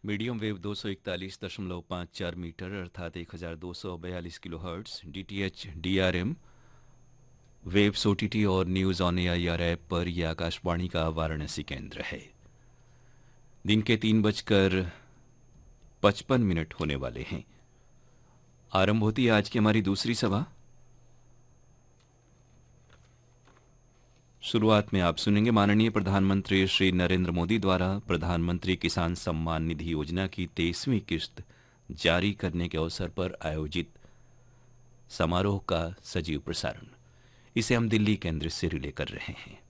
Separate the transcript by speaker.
Speaker 1: Medium wave 241.54 metre अर्थात 1242 kilohertz, DTH, DRM, waves OTT और news on AIR app पर यह आकाशवाणी का वाराणसी केंद्र है। दिन के 3:55 होने वाले हैं। आरंभ होती है आज की हमारी दूसरी सभा। शुरुआत में आप सुनेंगे माननीय प्रधानमंत्री श्री नरेंद्र मोदी द्वारा प्रधानमंत्री किसान सम्मान निधि योजना की 23वीं किस्त जारी करने के अवसर पर आयोजित समारोह का सजीव प्रसारण। इसे हम दिल्ली केंद्र से रिले कर रहे हैं।